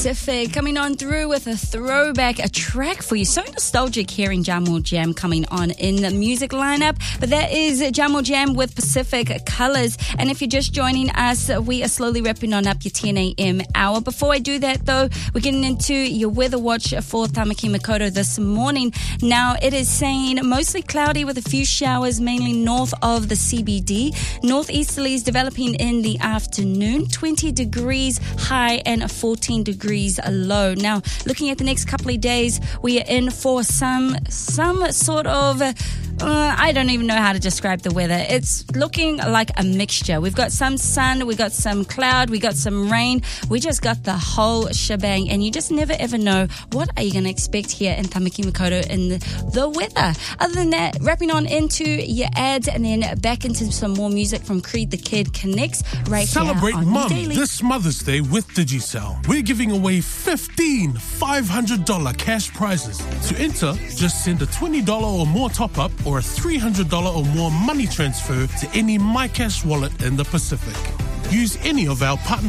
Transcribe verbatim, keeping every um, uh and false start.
Pacific coming on through with a throwback, a track for you. So nostalgic hearing Jamal Jam coming on in the music lineup. But that is Jamal Jam with Pacific Colors. And if you're just joining us, we are slowly wrapping on up your ten a.m. hour. Before I do that, though, we're getting into your weather watch for Tamaki Makaurau this morning. Now, it is saying mostly cloudy with a few showers, mainly north of the C B D. Northeasterlies developing in the afternoon. twenty degrees high and fourteen degrees low. Now, looking at the next couple of days, we are in for some some sort of Uh, I don't even know how to describe the weather. It's looking like a mixture. We've got some sun, we've got some cloud, we got some rain. We just got the whole shebang, and you just never ever know what are you going to expect here in Tamaki Makaurau in the, the weather. Other than that, wrapping on into your ads and then back into some more music from Creed the Kid Connects right Celebrate here on Mum Daily. this Mother's Day with Digicel. We're giving away fifteen five hundred dollars cash prizes. To enter, just send a twenty dollars or more top-up or a three hundred dollars or more money transfer to any MyCash wallet in the Pacific. Use any of our partner